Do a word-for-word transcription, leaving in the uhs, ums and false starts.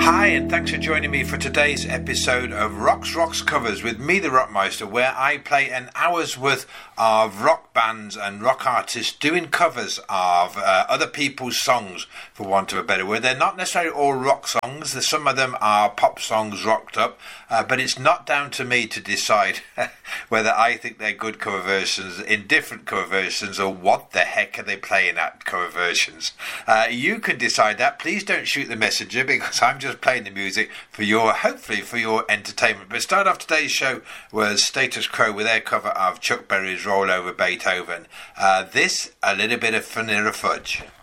Hi, and thanks for joining me for today's episode of Rocks Rocks Covers with me, the Rockmeister, where I play an hour's worth of rock bands and rock artists doing covers of uh, other people's songs, for want of a better word. They're not necessarily all rock songs. Some of them are pop songs rocked up, uh, but it's not down to me to decide whether I think they're good cover versions in different cover versions or what the heck are they playing at cover versions. Uh, you can decide that. Please don't shoot the messenger, because I'm just playing the music for your, hopefully for your entertainment. But start off today's show was Status Quo with their cover of Chuck Berry's Roll Over Beethoven. Uh, this, a little bit of Vanilla Fudge.